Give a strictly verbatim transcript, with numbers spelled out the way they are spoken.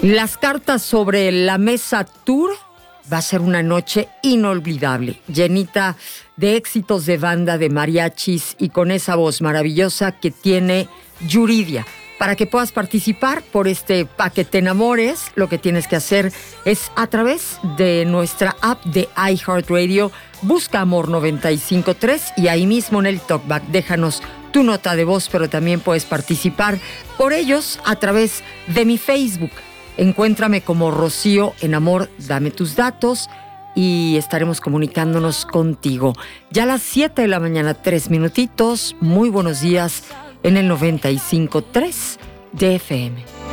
Las cartas sobre la mesa tour va a ser una noche inolvidable, llenita de éxitos de banda, de mariachis y con esa voz maravillosa que tiene Yuridia. Para que puedas participar por este Pa' que te enamores, lo que tienes que hacer es a través de nuestra app de iHeartRadio, busca Amor noventa y cinco punto tres y ahí mismo en el talkback déjanos tu nota de voz, pero también puedes participar por ellos a través de mi Facebook. Encuéntrame como Rocío en Amor, dame tus datos y estaremos comunicándonos contigo. Ya a las siete de la mañana, tres minutitos. Muy buenos días en el noventa y cinco punto tres de F M.